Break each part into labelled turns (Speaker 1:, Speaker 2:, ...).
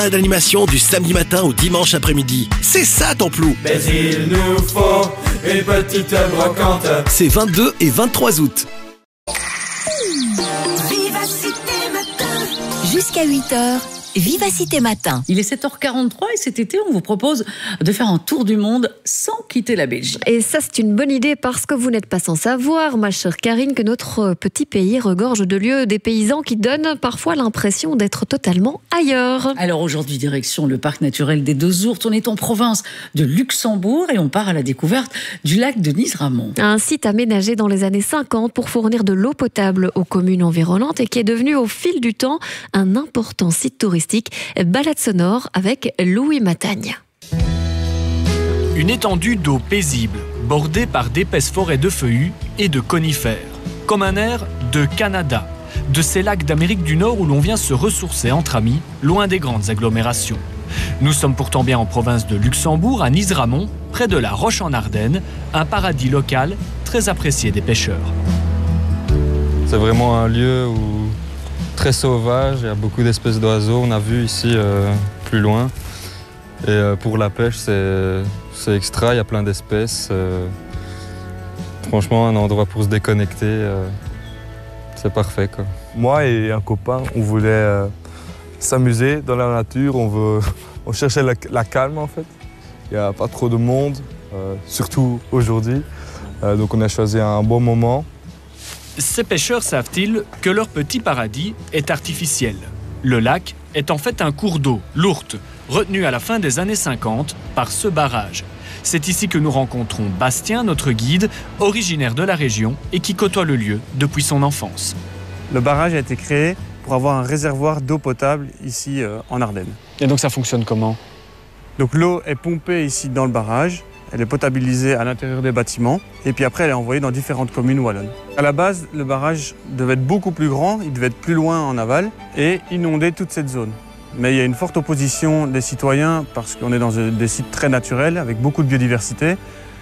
Speaker 1: D'animation du samedi matin au dimanche après-midi. C'est ça ton plou.
Speaker 2: Mais il nous faut une petite brocante.
Speaker 1: C'est 22 et 23 août.
Speaker 3: Vivacité Matin. Jusqu'à 8h, Vivacité Matin.
Speaker 4: Il est 7h43 et cet été, on vous propose de faire un tour du monde sans quitter la Belgique.
Speaker 5: Et ça, c'est une bonne idée parce que vous n'êtes pas sans savoir, ma chère Karine, que notre petit pays regorge de lieux dépaysants qui donnent parfois l'impression d'être totalement ailleurs.
Speaker 4: Alors aujourd'hui, direction le parc naturel des Deux Ourtes. On est en province de Luxembourg et on part à la découverte du lac de Nizramont.
Speaker 5: Un site aménagé dans les années 50 pour fournir de l'eau potable aux communes environnantes et qui est devenu au fil du temps un important site touristique. Balade sonore avec Louis Matagne.
Speaker 6: Une étendue d'eau paisible, bordée par d'épaisses forêts de feuillus et de conifères. Comme un air de Canada, de ces lacs d'Amérique du Nord où l'on vient se ressourcer entre amis, loin des grandes agglomérations. Nous sommes pourtant bien en province de Luxembourg, à Nizramont, près de la Roche en Ardennes, un paradis local très apprécié des pêcheurs.
Speaker 7: C'est vraiment un lieu très sauvage, il y a beaucoup d'espèces d'oiseaux, on a vu ici plus loin. Et pour la pêche, c'est extra, il y a plein d'espèces. Franchement, un endroit pour se déconnecter, c'est parfait, quoi.
Speaker 8: Moi et un copain, on voulait s'amuser dans la nature, on cherchait la calme en fait. Il n'y a pas trop de monde, surtout aujourd'hui. Donc on a choisi un bon moment.
Speaker 6: Ces pêcheurs savent-ils que leur petit paradis est artificiel? Le lac est en fait un cours d'eau, l'Ourthe, retenu à la fin des années 50 par ce barrage. C'est ici que nous rencontrons Bastien, notre guide, originaire de la région et qui côtoie le lieu depuis son enfance.
Speaker 9: Le barrage a été créé pour avoir un réservoir d'eau potable ici en Ardennes.
Speaker 10: Et donc ça fonctionne comment?
Speaker 9: Donc l'eau est pompée ici dans le barrage. Elle est potabilisée à l'intérieur des bâtiments et puis après elle est envoyée dans différentes communes wallonnes. À la base, le barrage devait être beaucoup plus grand, il devait être plus loin en aval et inonder toute cette zone. Mais il y a une forte opposition des citoyens parce qu'on est dans des sites très naturels avec beaucoup de biodiversité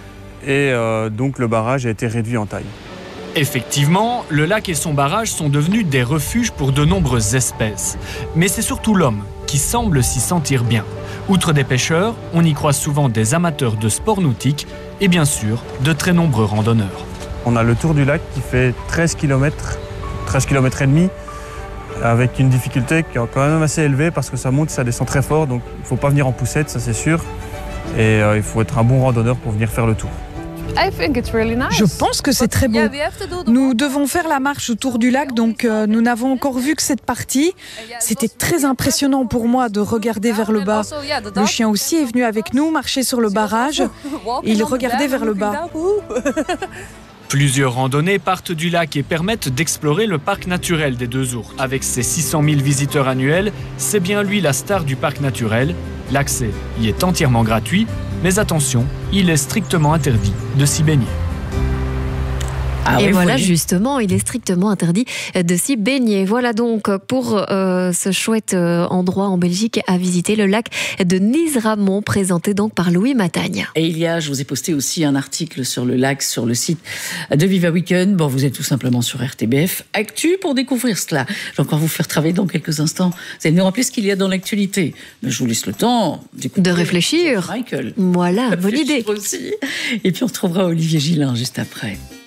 Speaker 9: et donc le barrage a été réduit en taille.
Speaker 6: Effectivement, le lac et son barrage sont devenus des refuges pour de nombreuses espèces. Mais c'est surtout l'homme qui semble s'y sentir bien. Outre des pêcheurs, on y croise souvent des amateurs de sports nautiques et bien sûr de très nombreux randonneurs.
Speaker 9: On a le tour du lac qui fait 13 km et demi, avec une difficulté qui est quand même assez élevée parce que ça monte, ça descend très fort, donc il ne faut pas venir en poussette, ça c'est sûr. Et il faut être un bon randonneur pour venir faire le tour.
Speaker 11: Je pense que c'est très beau. Nous devons faire la marche autour du lac, donc nous n'avons encore vu que cette partie. C'était très impressionnant pour moi de regarder vers le bas. Le chien aussi est venu avec nous marcher sur le barrage. Et il regardait vers le bas.
Speaker 6: Plusieurs randonnées partent du lac et permettent d'explorer le parc naturel des Deux Ourtes. Avec ses 600 000 visiteurs annuels, c'est bien lui la star du parc naturel. L'accès y est entièrement gratuit, mais attention, il est strictement interdit de s'y baigner.
Speaker 5: Et oui, voilà, justement, il est strictement interdit de s'y baigner. Voilà donc pour ce chouette endroit en Belgique à visiter, le lac de Nizramont, présenté donc par Louis Matagne.
Speaker 4: Et je vous ai posté aussi un article sur le lac sur le site de Viva Weekend. Bon, vous êtes tout simplement sur RTBF Actu pour découvrir cela. Je vais encore vous faire travailler dans quelques instants. Vous allez nous rappeler ce qu'il y a dans l'actualité. Mais je vous laisse le temps
Speaker 5: de réfléchir.
Speaker 4: Michael.
Speaker 5: Voilà, bonne idée.
Speaker 4: Aussi. Et puis on retrouvera Olivier Gillin juste après.